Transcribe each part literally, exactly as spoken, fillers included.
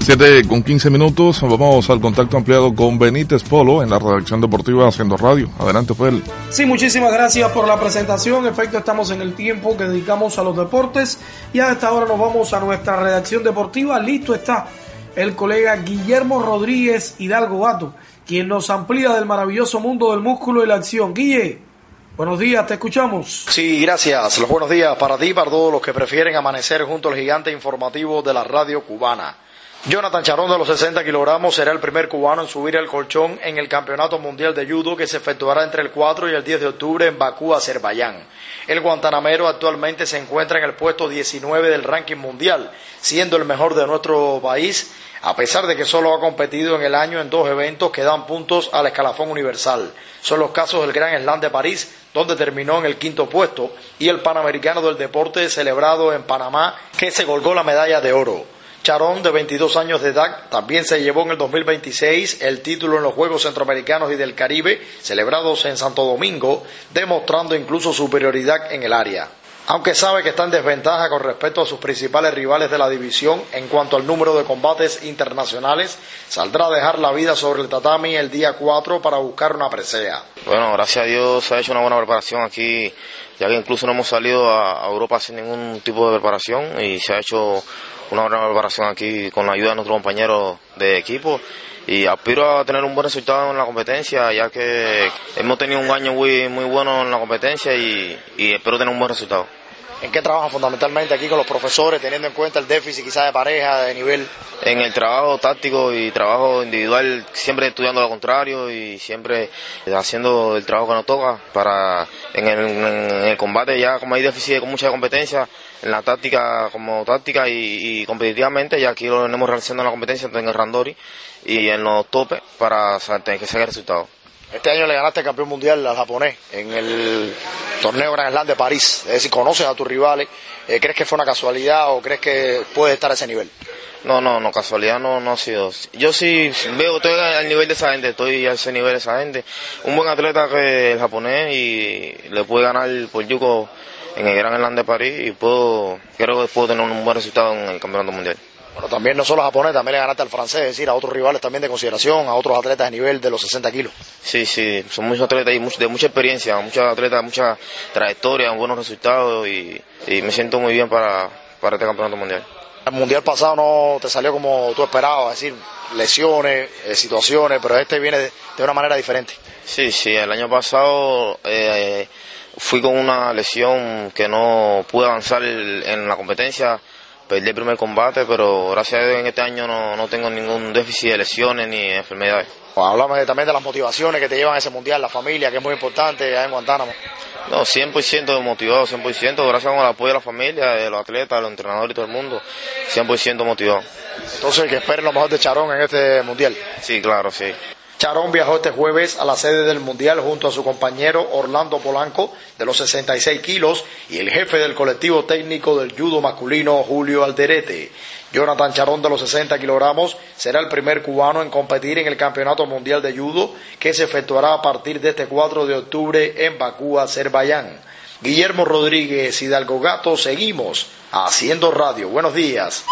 siete con quince minutos, vamos al contacto ampliado con Benítez Polo en la redacción deportiva Haciendo Radio. Adelante, pues. Sí, muchísimas gracias por la presentación. En efecto, estamos en el tiempo que dedicamos a los deportes y a esta hora nos vamos a nuestra redacción deportiva. Listo está el colega Guillermo Rodríguez Hidalgo Gato, quien nos amplía del maravilloso mundo del músculo y la acción. Guille, buenos días, te escuchamos. Sí, gracias. Los buenos días para ti y para todos los que prefieren amanecer junto al gigante informativo de la radio cubana. Jonathan Charón, de los sesenta kilogramos, será el primer cubano en subir el colchón en el Campeonato Mundial de Judo que se efectuará entre el cuatro y el diez de octubre en Bakú, Azerbaiyán. El guantanamero actualmente se encuentra en el puesto diecinueve del ranking mundial, siendo el mejor de nuestro país, a pesar de que solo ha competido en el año en dos eventos que dan puntos al escalafón universal. Son los casos del Gran Slam de París, donde terminó en el quinto puesto, y el Panamericano del Deporte celebrado en Panamá, que se colgó la medalla de oro. Charón, de veintidós años de edad, también se llevó en el dos mil veintiséis el título en los Juegos Centroamericanos y del Caribe, celebrados en Santo Domingo, demostrando incluso superioridad en el área. Aunque sabe que está en desventaja con respecto a sus principales rivales de la división en cuanto al número de combates internacionales, saldrá a dejar la vida sobre el tatami el día cuatro para buscar una presea. Bueno, gracias a Dios se ha hecho una buena preparación aquí, ya que incluso no hemos salido a Europa sin ningún tipo de preparación y se ha hecho una buena preparación aquí con la ayuda de nuestros compañeros de equipo y aspiro a tener un buen resultado en la competencia, ya que hemos tenido un año muy, muy bueno en la competencia y, y espero tener un buen resultado. ¿En qué trabajan fundamentalmente aquí con los profesores, teniendo en cuenta el déficit quizás de pareja, de nivel? En el trabajo táctico y trabajo individual, siempre estudiando lo contrario y siempre haciendo el trabajo que nos toca para en el, en el combate, ya como hay déficit con mucha competencia, en la táctica como táctica y, y competitivamente, ya aquí lo hemos realizado en la competencia, en el Randori y en los topes para tener que sacar resultados. Este año le ganaste al campeón mundial al japonés en el torneo Grand Slam de París, es decir, conoces a tus rivales. Eh, ¿crees que fue una casualidad o crees que puedes estar a ese nivel? No, no, no, casualidad no, no ha sido. Yo sí veo, estoy al nivel de esa gente, estoy a ese nivel de esa gente. Un buen atleta que el japonés y le puede ganar por yuko en el Grand Slam de París y puedo, creo que puedo tener un buen resultado en el campeonato mundial. Bueno, también no solo japonés, también le ganaste al francés, es decir, a otros rivales también de consideración, a otros atletas de nivel de los sesenta kilos. Sí, sí, son muchos atletas y mucho, de mucha experiencia, muchos atletas, mucha trayectoria, buenos resultados y, y me siento muy bien para, para este campeonato mundial. El mundial pasado no te salió como tú esperabas, es decir, lesiones, eh, situaciones, pero este viene de, de una manera diferente. Sí, sí, el año pasado eh, fui con una lesión que no pude avanzar en la competencia. Perdí el primer combate, pero gracias a Dios en este año no, no tengo ningún déficit de lesiones ni enfermedades. Bueno, háblame también de las motivaciones que te llevan a ese mundial, la familia, que es muy importante allá en Guantánamo. No, cien por ciento motivado, cien por ciento, gracias al apoyo de la familia, de los atletas, de los entrenadores y todo el mundo, cien por ciento motivado. Entonces, que esperen lo mejor de Charón en este mundial. Sí, claro, sí. Charón viajó este jueves a la sede del Mundial junto a su compañero Orlando Polanco, de los sesenta y seis kilos, y el jefe del colectivo técnico del judo masculino, Julio Alderete. Jonathan Charón, de los sesenta kilogramos, será el primer cubano en competir en el Campeonato Mundial de Judo, que se efectuará a partir de este cuatro de octubre en Bakú, Azerbaiyán. Guillermo Rodríguez Hidalgo Gato, seguimos Haciendo Radio. Buenos días.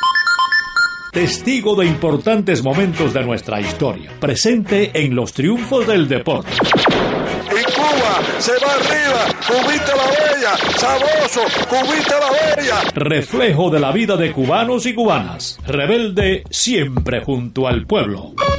Testigo de importantes momentos de nuestra historia, presente en los triunfos del deporte. Y Cuba se va arriba, Cubita la Bella, sabroso, Cubita la Bella. Reflejo de la vida de cubanos y cubanas, rebelde siempre junto al pueblo.